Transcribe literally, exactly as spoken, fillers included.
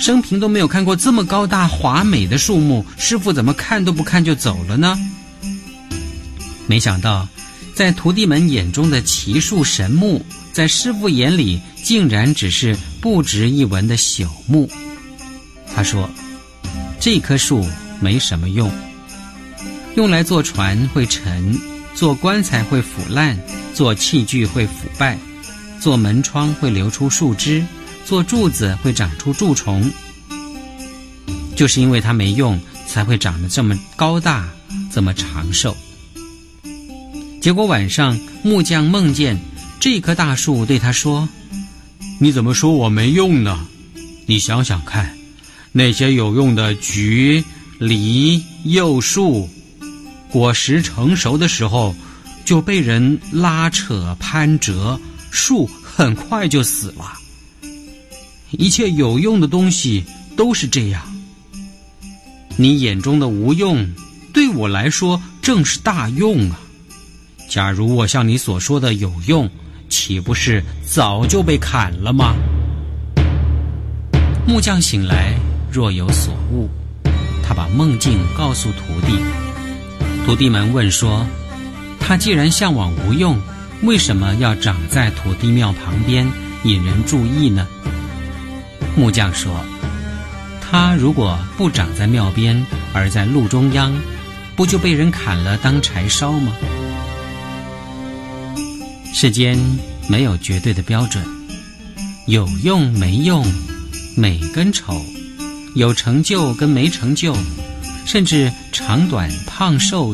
生平都没有看过这么高大华美的树木，师父怎么看都不看就走了呢？没想到在徒弟们眼中的奇树神木，在师父眼里竟然只是不值一文的朽木。他说，这棵树没什么用，用来做船会沉，做棺材会腐烂，做器具会腐败，做门窗会流出树枝，做柱子会长出蛀虫。就是因为它没用，才会长得这么高大，这么长寿。结果晚上木匠梦见这棵大树对他说，你怎么说我没用呢？你想想看，那些有用的橘、梨、柚树，果实成熟的时候就被人拉扯攀折，树很快就死了。一切有用的东西都是这样，你眼中的无用，对我来说正是大用啊！假如我像你所说的有用，岂不是早就被砍了吗？木匠醒来若有所悟，他把梦境告诉徒弟。徒弟们问说，他既然向往无用，为什么要长在土地庙旁边引人注意呢？木匠说，他如果不长在庙边，而在路中央，不就被人砍了当柴烧吗？世间没有绝对的标准，有用没用，美跟丑，有成就跟没成就，甚至长短胖瘦